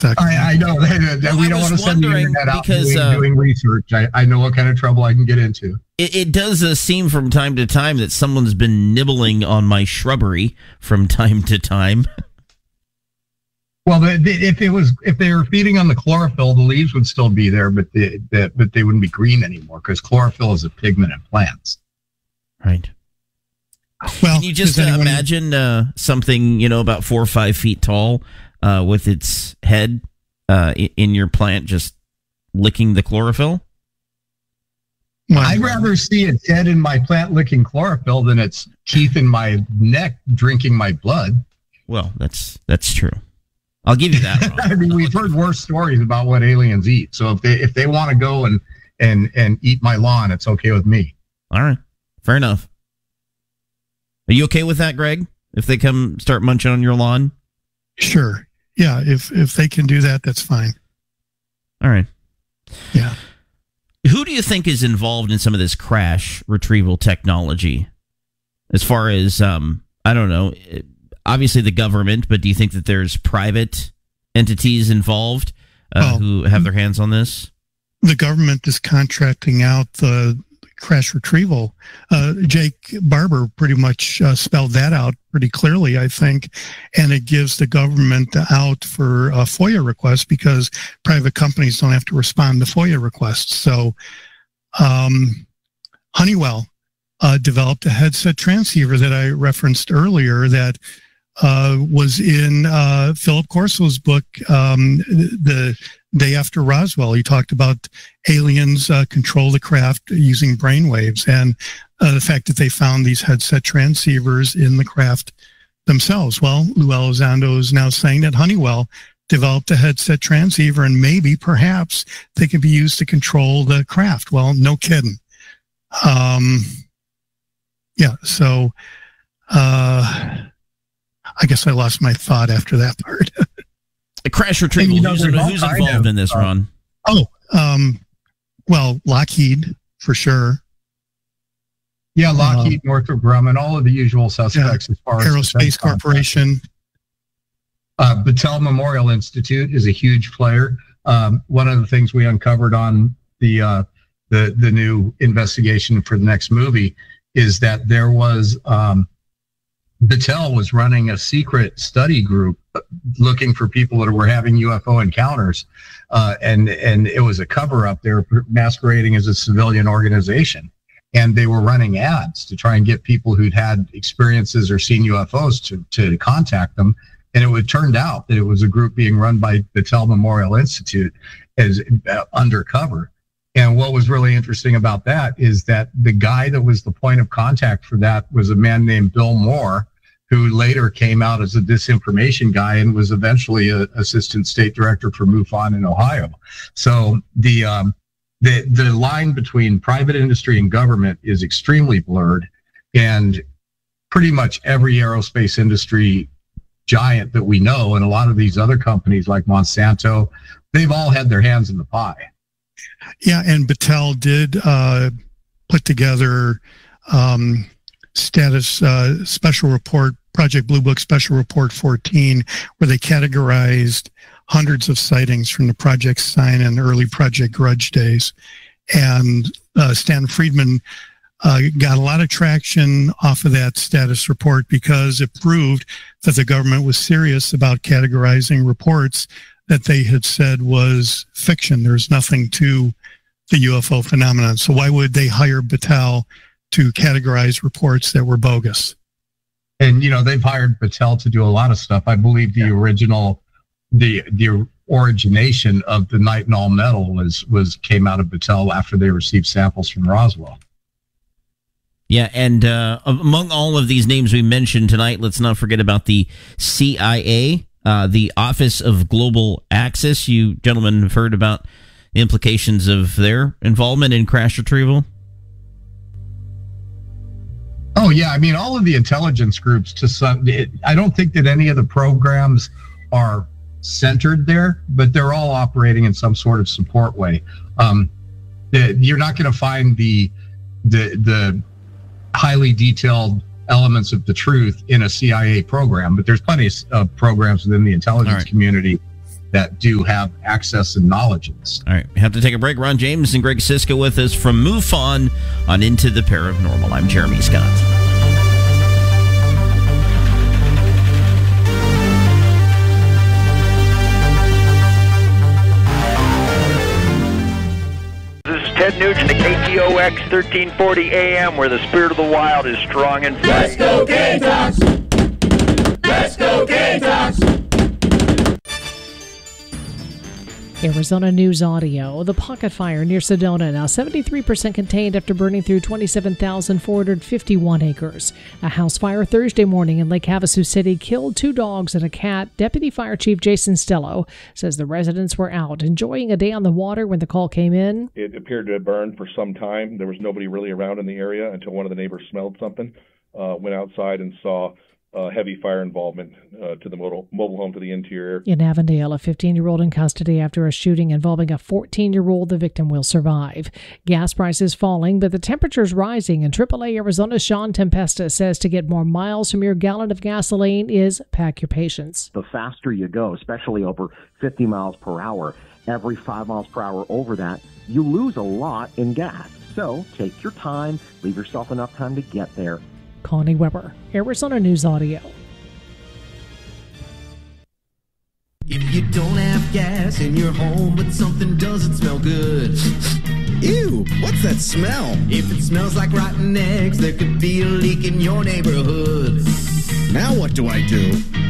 I know that we don't want to send the internet out doing research. I know what kind of trouble I can get into. It does seem from time to time that someone's been nibbling on my shrubbery from time to time. Well, if they were feeding on the chlorophyll, the leaves would still be there, but they wouldn't be green anymore because chlorophyll is a pigment in plants. Right. Well, can you just imagine something about 4 or 5 feet tall with its head in your plant just licking the chlorophyll? I'd rather see its head in my plant licking chlorophyll than its teeth in my neck drinking my blood. Well, that's true. I'll give you that, Ron. I mean, we've heard worse stories about what aliens eat. So if they want to go and eat my lawn, it's okay with me. All right. Fair enough. Are you okay with that, Greg? If they come start munching on your lawn? Sure. Yeah, if they can do that, that's fine. All right. Yeah. Who do you think is involved in some of this crash retrieval technology? As far as, I don't know, obviously the government, but do you think that there's private entities involved who have their hands on this? The government is contracting out the crash retrieval. Jake Barber pretty much spelled that out pretty clearly, I think, and it gives the government out for FOIA requests because private companies don't have to respond to FOIA requests. So Honeywell developed a headset transceiver that I referenced earlier that was in Philip Corso's book, The Day After Roswell. He talked about aliens control the craft using brainwaves, and the fact that they found these headset transceivers in the craft themselves. Well, Lou Elizondo is now saying that Honeywell developed a headset transceiver, and maybe, perhaps, they can be used to control the craft. Well, no kidding. Yeah, so I guess I lost my thought after that part. A crash retrieval. Who's involved in this, Ron? Well, Lockheed, for sure. Yeah, Lockheed, Northrop Grumman, all of the usual suspects as far as Aerospace Corporation. Battelle Memorial Institute is a huge player. One of the things we uncovered on the new investigation for the next movie is that there was Battelle was running a secret study group looking for people that were having UFO encounters, and it was a cover-up. They were masquerading as a civilian organization, and they were running ads to try and get people who'd had experiences or seen UFOs to contact them. And it turned out that it was a group being run by Battelle Memorial Institute as undercover. And what was really interesting about that is that the guy that was the point of contact for that was a man named Bill Moore, who later came out as a disinformation guy and was eventually an assistant state director for MUFON in Ohio. So the line between private industry and government is extremely blurred, and pretty much every aerospace industry giant that we know, and a lot of these other companies like Monsanto, they've all had their hands in the pie. Yeah, and Battelle did put together status special report, Project Blue Book Special Report 14, where they categorized hundreds of sightings from the Project Sign and early Project Grudge days. And Stan Friedman got a lot of traction off of that status report because it proved that the government was serious about categorizing reports that they had said was fiction. There's nothing to the UFO phenomenon. So why would they hire Battelle to categorize reports that were bogus? And, they've hired Battelle to do a lot of stuff. I believe the original, the origination of the nitinol metal came out of Battelle after they received samples from Roswell. Yeah, and among all of these names we mentioned tonight, let's not forget about the CIA, the Office of Global Access. You gentlemen have heard about the implications of their involvement in crash retrieval? Oh, yeah. I mean, all of the intelligence groups, I don't think that any of the programs are centered there, but they're all operating in some sort of support way. You're not going to find the highly detailed elements of the truth in a CIA program, but there's plenty of programs within the intelligence community that do have access and knowledge of this. All right, we have to take a break. Ron James and Greg Siska with us from MUFON on Into the Paranormal. I'm Jeremy Scott. This is Ted Nugent at KTOX 1340 AM, where the spirit of the wild is strong and free. Let's go Gamecocks! Let's go Gamecocks! Arizona News Audio. The Pocket Fire near Sedona now 73% contained after burning through 27,451 acres. A house fire Thursday morning in Lake Havasu City killed 2 dogs and a cat. Deputy Fire Chief Jason Stello says the residents were out enjoying a day on the water when the call came in. It appeared to have burned for some time. There was nobody really around in the area until one of the neighbors smelled something, went outside and saw heavy fire involvement to the mobile home to the interior. In Avondale, a 15-year-old in custody after a shooting involving a 14-year-old. The victim will survive. Gas prices falling, but the temperature's rising. And AAA Arizona's Sean Tempesta says to get more miles from your gallon of gasoline is pack your patience. The faster you go, especially over 50 miles per hour, every 5 miles per hour over that, you lose a lot in gas. So take your time, leave yourself enough time to get there. Connie Weber, Arizona News Audio. If you don't have gas in your home, but something doesn't smell good. Ew, what's that smell? If it smells like rotten eggs, there could be a leak in your neighborhood. Now what do I do?